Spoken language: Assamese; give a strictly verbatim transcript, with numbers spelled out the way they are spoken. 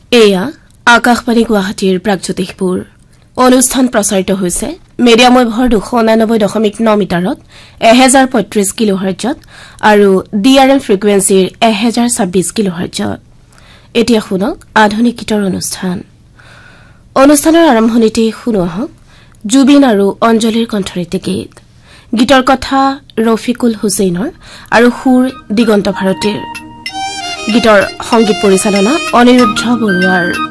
এয়া আকাশবাণী গুৱাহাটীৰ প্ৰাগজ্যোতিষপুৰ অনুষ্ঠান প্ৰচাৰিত হৈছে মিডিয়াম ৱেভৰ দুশ ঊনানব্বৈ দশমিক ন মিটাৰত এক হাজাৰ পঁয়ত্ৰিশ কিলোহাৰ্টজত আৰু ডি আৰ এম ফ্ৰিকুৱেন্সিৰ এক হাজাৰ ছাব্বিশ কিলোহাৰ্টজত এতিয়া শুনক আধুনিক গীতৰ অনুষ্ঠান অনুষ্ঠানৰ আৰম্ভণিতে শুনো আহক জুবিন আৰু অঞ্জলিৰ কণ্ঠৰে গীত গীতৰ কথা ৰফিকুল হুছেইনৰ আৰু সুৰ দিগন্ত ভাৰতীৰ গীতৰ সংগীত পৰিচালনা অনিৰুদ্ধ বৰুৱাৰ